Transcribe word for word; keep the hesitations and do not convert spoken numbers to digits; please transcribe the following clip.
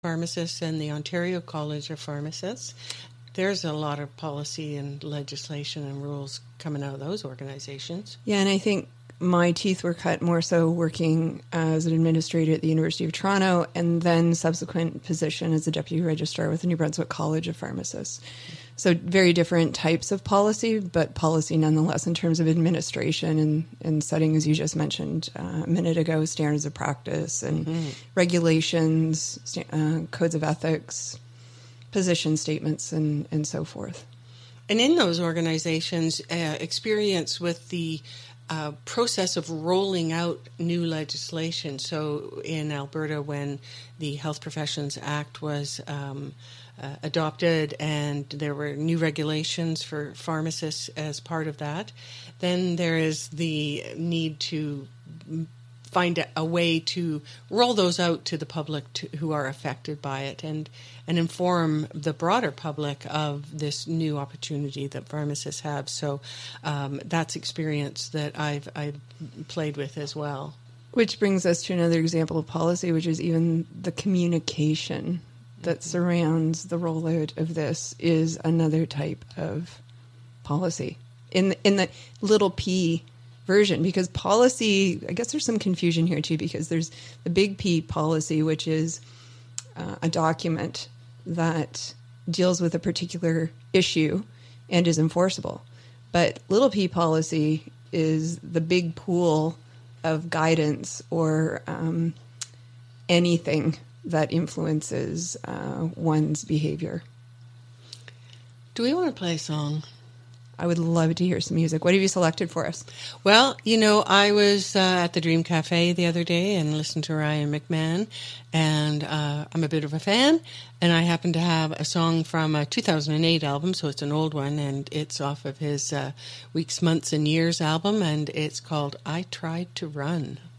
Pharmacists and the Ontario College of Pharmacists. There's a lot of policy and legislation and rules coming out of those organizations. Yeah, and I think my teeth were cut more so working as an administrator at the University of Toronto and then subsequent position as a deputy registrar with the New Brunswick College of Pharmacists. So very different types of policy, but policy nonetheless in terms of administration and, and setting, as you just mentioned uh, a minute ago, standards of practice and mm-hmm. regulations, uh, codes of ethics, position statements, and, and so forth. And in those organizations, uh, experience with the uh, process of rolling out new legislation. So in Alberta, when the Health Professions Act was um, uh, adopted and there were new regulations for pharmacists as part of that, then there is the need to find a, a way to roll those out to the public to, who are affected by it and, and inform the broader public of this new opportunity that pharmacists have. So um, that's experience that I've, I've played with as well. Which brings us to another example of policy, which is even the communication that mm-hmm. surrounds the rollout of this is another type of policy. In the, in the little p version, because policy, I guess there's some confusion here too, because there's the big P policy, which is uh, a document that deals with a particular issue and is enforceable. But little p policy is the big pool of guidance or um, anything that influences uh, one's behavior. Do we want to play a song? I would love to hear some music. What have you selected for us? Well, you know, I was uh, at the Dream Cafe the other day and listened to Ryan McMahon, and uh, I'm a bit of a fan, and I happen to have a song from a two thousand eight album, so it's an old one, and it's off of his uh, Weeks, Months, and Years album, and it's called I Tried to Run.